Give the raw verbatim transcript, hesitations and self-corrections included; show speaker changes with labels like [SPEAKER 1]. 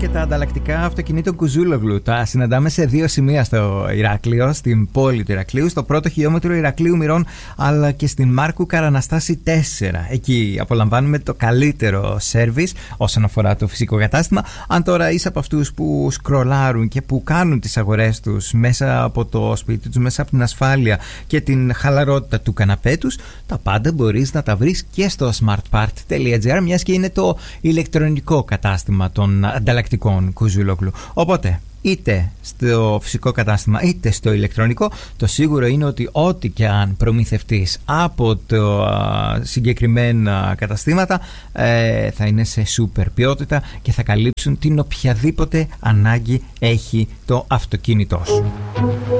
[SPEAKER 1] τα ανταλλακτικά αυτοκινήτων Κουζούλογλου. Τα συναντάμε σε δύο σημεία στο Ηράκλειο, στην πόλη του Ηρακλείου, στο πρώτο χιλιόμετρο Ηρακλείου Μυρών, αλλά και στην Μάρκου Καραναστάση τέσσερα. Εκεί απολαμβάνουμε το καλύτερο σέρβις όσον αφορά το φυσικό κατάστημα. Αν τώρα είσαι από αυτούς που σκρολάρουν και που κάνουν τις αγορές τους μέσα από το σπίτι τους, μέσα από την ασφάλεια και την χαλαρότητα του καναπέ τους, τα πάντα μπορείς να τα βρεις και στο smartpart τελεία gr, μιας και είναι το ηλεκτρονικό κατάστημα των ανταλλακτικών Κουζούλογλου. Οπότε, είτε στο φυσικό κατάστημα είτε στο ηλεκτρονικό, το σίγουρο είναι ότι ό,τι και αν προμηθευτείς από το α, συγκεκριμένα καταστήματα ε, θα είναι σε σούπερ ποιότητα και θα καλύψουν την οποιαδήποτε ανάγκη έχει το αυτοκίνητό σου.